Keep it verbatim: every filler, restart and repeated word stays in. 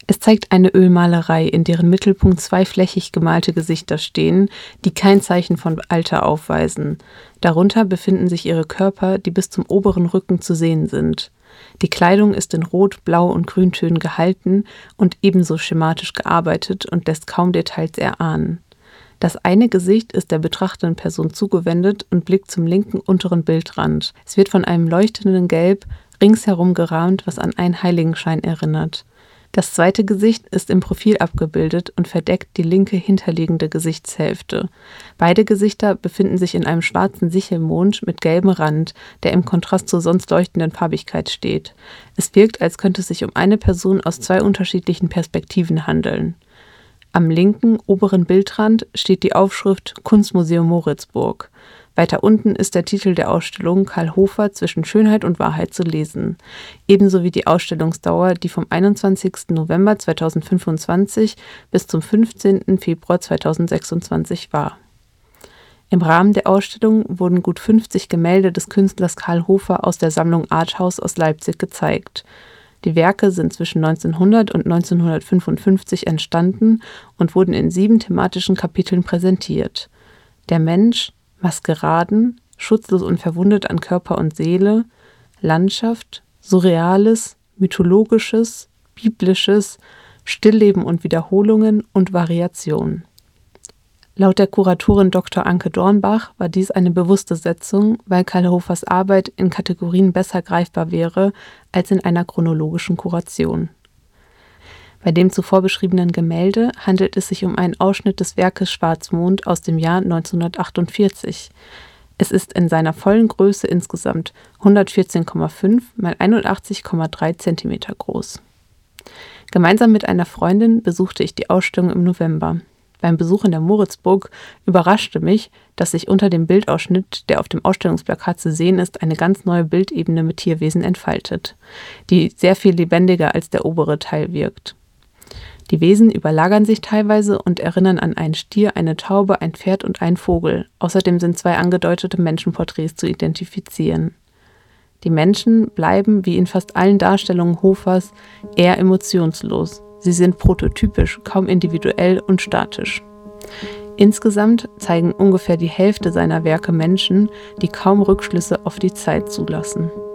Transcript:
Es zeigt eine Ölmalerei, in deren Mittelpunkt zwei flächig gemalte Gesichter stehen, die kein Zeichen von Alter aufweisen. Darunter befinden sich ihre Körper, die bis zum oberen Rücken zu sehen sind. Die Kleidung ist in Rot-, Blau- und Grüntönen gehalten und ebenso schematisch gearbeitet und lässt kaum Details erahnen. Das eine Gesicht ist der betrachtenden Person zugewendet und blickt zum linken unteren Bildrand. Es wird von einem leuchtenden Gelb ringsherum gerahmt, was an einen Heiligenschein erinnert. Das zweite Gesicht ist im Profil abgebildet und verdeckt die linke hinterliegende Gesichtshälfte. Beide Gesichter befinden sich in einem schwarzen Sichelmond mit gelbem Rand, der im Kontrast zur sonst leuchtenden Farbigkeit steht. Es wirkt, als könnte es sich um eine Person aus zwei unterschiedlichen Perspektiven handeln. Am linken oberen Bildrand steht die Aufschrift Kunstmuseum Moritzburg. Weiter unten ist der Titel der Ausstellung Karl Hofer zwischen Schönheit und Wahrheit zu lesen. Ebenso wie die Ausstellungsdauer, die vom einundzwanzigsten November zweitausendfünfundzwanzig bis zum fünfzehnten Februar zweitausendsechsundzwanzig war. Im Rahmen der Ausstellung wurden gut fünfzig Gemälde des Künstlers Karl Hofer aus der Sammlung Arthaus aus Leipzig gezeigt. Die Werke sind zwischen neunzehnhundert und neunzehnhundertfünfundfünfzig entstanden und wurden in sieben thematischen Kapiteln präsentiert. Der Mensch, Maskeraden, schutzlos und verwundet an Körper und Seele, Landschaft, Surreales, Mythologisches, Biblisches, Stillleben und Wiederholungen und Variation. Laut der Kuratorin Doktor Anke Dornbach war dies eine bewusste Setzung, weil Karl Hofers Arbeit in Kategorien besser greifbar wäre als in einer chronologischen Kuration. Bei dem zuvor beschriebenen Gemälde handelt es sich um einen Ausschnitt des Werkes Schwarzmond aus dem Jahr neunzehnhundertachtundvierzig. Es ist in seiner vollen Größe insgesamt hundertvierzehn Komma fünf mal einundachtzig Komma drei Zentimeter groß. Gemeinsam mit einer Freundin besuchte ich die Ausstellung im November. Beim Besuch in der Moritzburg überraschte mich, dass sich unter dem Bildausschnitt, der auf dem Ausstellungsplakat zu sehen ist, eine ganz neue Bildebene mit Tierwesen entfaltet, die sehr viel lebendiger als der obere Teil wirkt. Die Wesen überlagern sich teilweise und erinnern an einen Stier, eine Taube, ein Pferd und einen Vogel. Außerdem sind zwei angedeutete Menschenporträts zu identifizieren. Die Menschen bleiben, wie in fast allen Darstellungen Hofers, eher emotionslos. Sie sind prototypisch, kaum individuell und statisch. Insgesamt zeigen ungefähr die Hälfte seiner Werke Menschen, die kaum Rückschlüsse auf die Zeit zulassen.